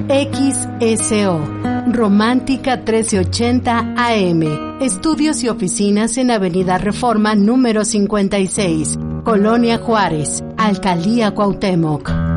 XSO, Romántica 1380 AM. Estudios y oficinas en Avenida Reforma número 56, Colonia Juárez, Alcaldía Cuauhtémoc.